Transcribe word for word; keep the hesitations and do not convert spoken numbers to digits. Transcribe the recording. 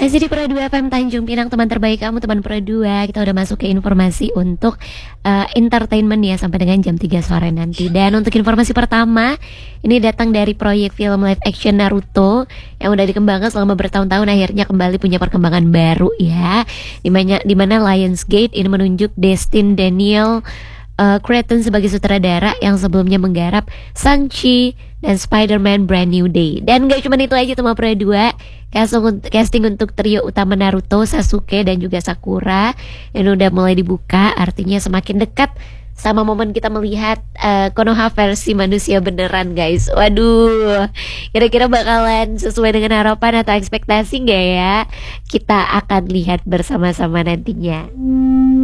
Masih di Pro dua F M Tanjung Pinang, teman terbaik kamu, teman Pro dua. Kita udah masuk ke informasi untuk uh, entertainment ya, sampai dengan jam tiga sore nanti. Dan untuk informasi pertama, ini datang dari proyek film live action Naruto yang udah dikembangkan selama bertahun-tahun, akhirnya kembali punya perkembangan baru ya. Dimana, dimana Lionsgate ini menunjuk Destin Daniel uh, Cretton sebagai sutradara yang sebelumnya menggarap Shang-Chi dan Spider-Man Brand New Day. Dan gak cuma itu aja teman Pro dua, casting untuk trio utama Naruto, Sasuke dan juga Sakura yang udah mulai dibuka, artinya semakin dekat sama momen kita melihat uh, Konoha versi manusia beneran guys. Waduh, kira-kira bakalan sesuai dengan harapan atau ekspektasi gak ya? Kita akan lihat bersama-sama nantinya.